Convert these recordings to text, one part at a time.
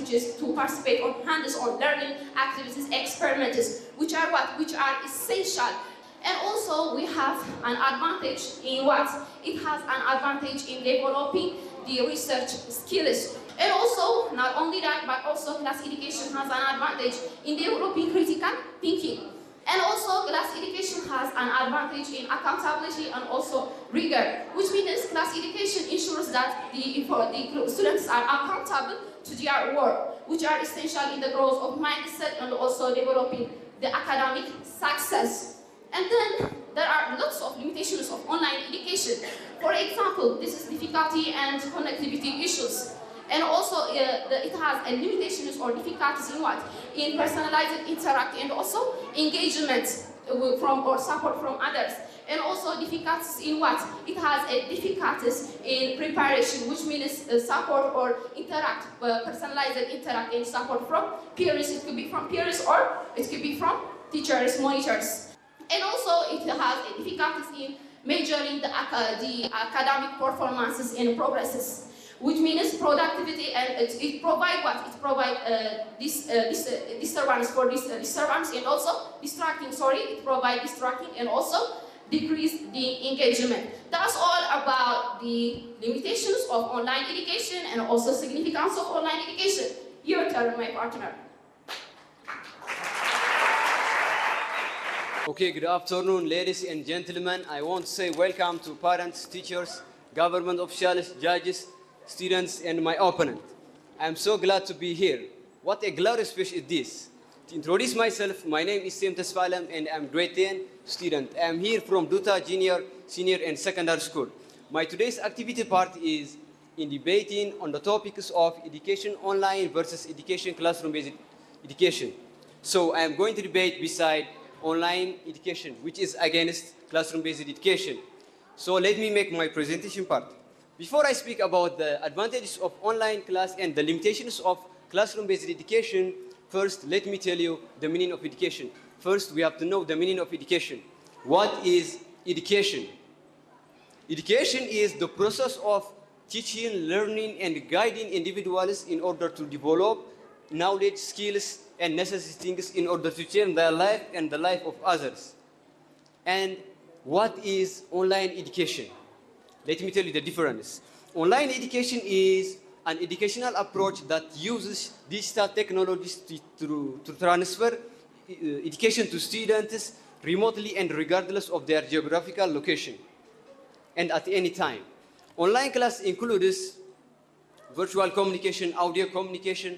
which is to participate on hands-on learning activities, experiments, which are what? Which are essential. And also we have an advantage in what? It has an advantage in developing the research skills. And also, not only that, but also class education has an advantage in developing critical thinking. And also, class education has an advantage in accountability and also rigor, which means class education ensures that the students are accountable to their work, which are essential in the growth of mindset and also developing the academic success. And then there are lots of limitations of online education. For example, this is difficulty and connectivity issues. And also, it has a limitations or difficulties in what? In personalized interact and also engagement from or support from others. And also difficulties in what? It has a difficulties in preparation, which means support or interact, personalized interact and support from peers. It could be from peers or it could be from teachers, monitors. And also, it has a difficulties in measuring the academic performances and progresses, which means productivity, and it provides what? It provides disturbance for this disturbance and also distracting, it provides distracting and also decrease the engagement. That's all about the limitations of online education and also significance of online education. Your turn, my partner. Okay, good afternoon, ladies and gentlemen. I want to say welcome to parents, teachers, government officials, judges, students, and my opponent. I'm so glad to be here. What a glorious wish is this. To introduce myself, my name is Sim Tesfalam and I'm grade 10 student. I'm here from Duta Junior, Senior, and Secondary School. My today's activity part is in debating on the topics of education online versus education classroom-based education. So I am going to debate beside online education, which is against classroom-based education. So let me make my presentation part. Before I speak about the advantages of online class and the limitations of classroom-based education, first let me tell you the meaning of education. First, we have to know the meaning of education. What is education? Education is the process of teaching, learning, and guiding individuals in order to develop knowledge, skills, and necessary things in order to change their life and the life of others. And what is online education? Let me tell you the difference. Online education is an educational approach that uses digital technologies to transfer education to students remotely and regardless of their geographical location and at any time. Online class includes virtual communication, audio communication,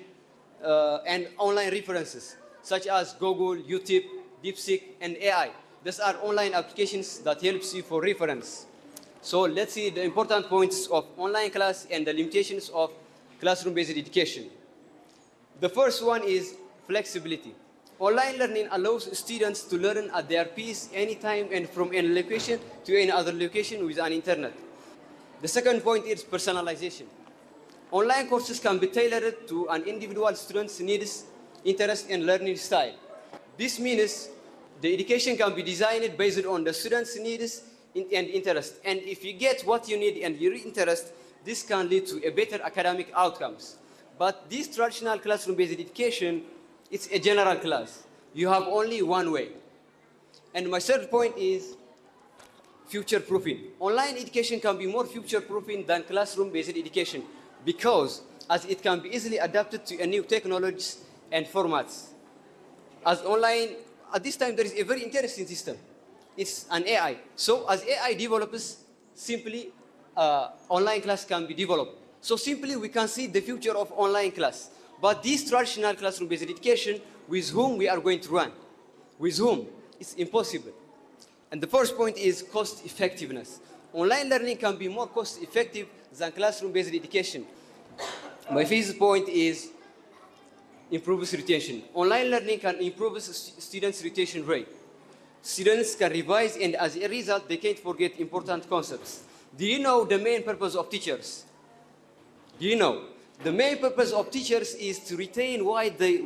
and online references such as Google, YouTube, DeepSeek, and AI. These are online applications that helps you for reference. So let's see the important points of online class and the limitations of classroom-based education. The first one is flexibility. Online learning allows students to learn at their pace anytime and from any location to any other location with an internet. The second point is personalization. Online courses can be tailored to an individual student's needs, interest, and learning style. This means the education can be designed based on the student's needs and interest. And if you get what you need and your interest, this can lead to a better academic outcomes. But this traditional classroom-based education, it's a general class. You have only one way. And my third point is future-proofing. Online education can be more future-proofing than classroom-based education because as it can be easily adapted to a new technologies and formats. As online, at this time, there is a very interesting system. It's an AI. So as AI develops, simply online class can be developed. So simply we can see the future of online class. But this traditional classroom-based education, with whom we are going to run? With whom? It's impossible. And the first point is cost effectiveness. Online learning can be more cost effective than classroom-based education. My fifth point is improves retention. Online learning can improve students' retention rate. Students can revise and as a result, they can't forget important concepts. Do you know the main purpose of teachers? Do you know? The main purpose of teachers is to retain what they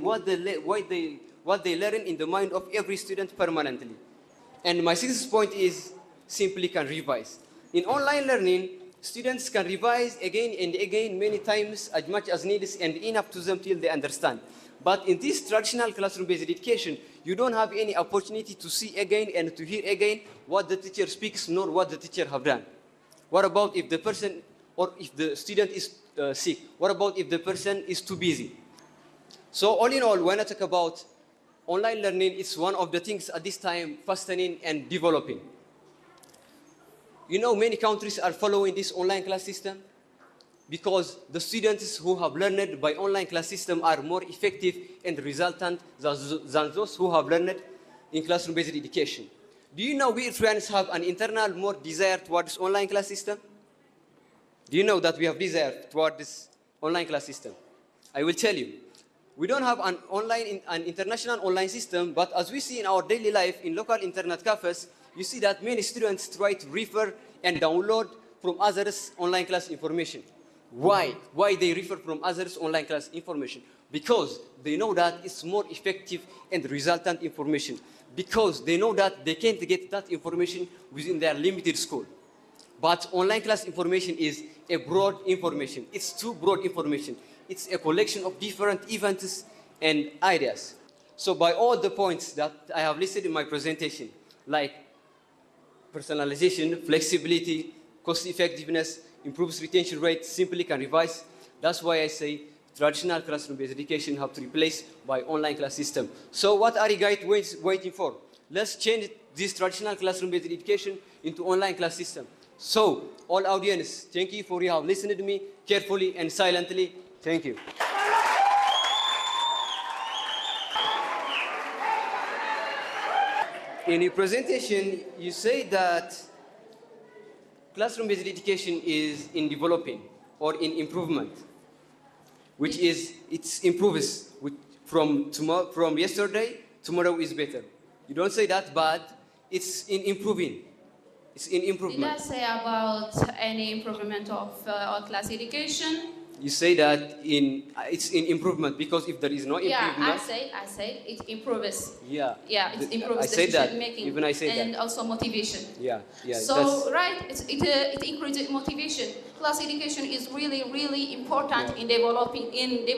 learn in the mind of every student permanently. And my sixth point is simply can revise. In online learning, students can revise again and again many times as much as needed and enough to them till they understand. But in this traditional classroom-based education, you don't have any opportunity to see again and to hear again what the teacher speaks nor what the teacher have done. What about if the person or if the student is sick? What about if the person is too busy? So all in all, when I talk about online learning, it's one of the things at this time fastening and developing. You know, many countries are following this online class system because the students who have learned by online class system are more effective and resultant than those who have learned in classroom-based education. Do you know we Eritreans have an internal more desire towards online class system? Do you know that we have desire toward this online class system? I will tell you. We don't have an international online system, but as we see in our daily life in local internet cafes, you see that many students try to refer and download from others' online class information. Why? Why they refer from others' online class information? Because they know that it's more effective and resultant information. Because they know that they can't get that information within their limited school. But online class information is a broad information. It's too broad information. It's a collection of different events and ideas. So by all the points that I have listed in my presentation, like personalization, flexibility, cost effectiveness, improves retention rate, simply can revise. That's why I say traditional classroom-based education have to replace by online class system. So what are you guys waiting for? Let's change this traditional classroom-based education into online class system. So all audience, thank you for you have listened to me carefully and silently. Thank you. In your presentation, you say that classroom-based education is in developing or in improvement, which is, it improves from yesterday, tomorrow is better. You don't say that, but it's in improving. It's in improvement. Did I say about any improvement of class education? You say that it's in improvement because if there is no improvement. Yeah, I say it improves. Yeah. Yeah, it improves I say that. decision making. Even I say and that. Also motivation. Yeah. So it increases motivation. Class education is really important in developing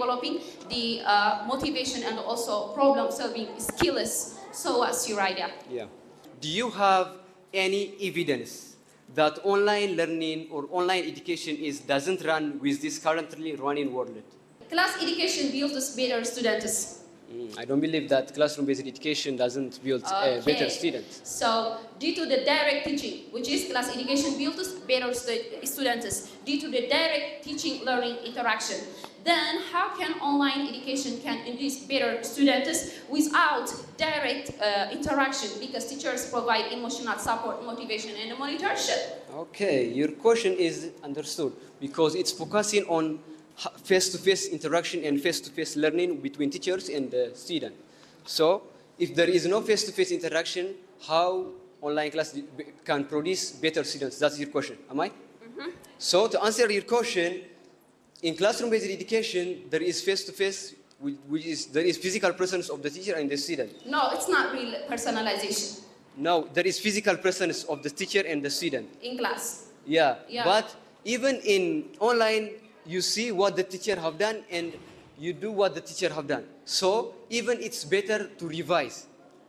the motivation and also problem solving skills. So what's your idea? Yeah. Do you have any evidence that online learning or online education doesn't run with this currently running world? Class education builds better students. I don't believe that classroom-based education doesn't build better students. So, due to the direct teaching, which is class education builds better students, due to the direct teaching learning interaction, then how can online education can induce better students without direct interaction? Because teachers provide emotional support, motivation, and monitorship. Okay, your question is understood because it's focusing on face-to-face interaction and face-to-face learning between teachers and the student. So, if there is no face-to-face interaction, how online class can produce better students? That's your question, am I? Mm-hmm. So, to answer your question, in classroom-based education, there is face-to-face, there is physical presence of the teacher and the student. No, it's not real personalization. No, there is physical presence of the teacher and the student. In class. Yeah. But even in online, you see what the teacher have done and you do what the teacher have done. So even it's better to revise.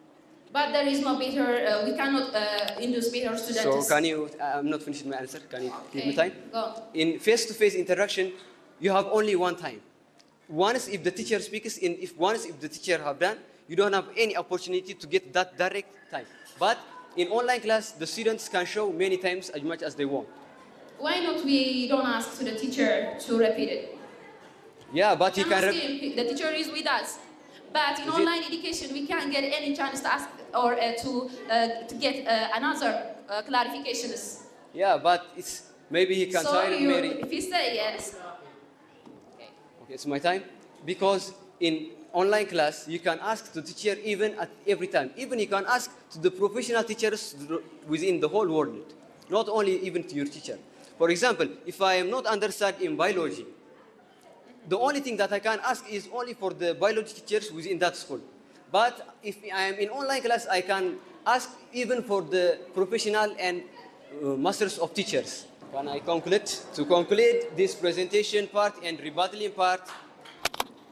But there is no better, we cannot induce better students. So can you, I'm not finishing my answer, can you give me time? Go. In face-to-face interaction, you have only one time. Once if the teacher speaks, once if the teacher have done, you don't have any opportunity to get that direct time. But in online class, the students can show many times as much as they want. Why not we don't ask to the teacher to repeat it? Yeah, but he can the teacher is with us. But in online education, we can't get any chance to ask or to get another clarifications. Yeah, but maybe he can try and maybe. If you say yes. Okay, it's my time. Because in online class, you can ask the teacher even at every time. Even you can ask to the professional teachers within the whole world. Not only even to your teacher. For example, if I am not understand in biology, the only thing that I can ask is only for the biology teachers within that school. But if I am in online class, I can ask even for the professional and masters of teachers. Can I conclude? To conclude this presentation part and rebuttaling part,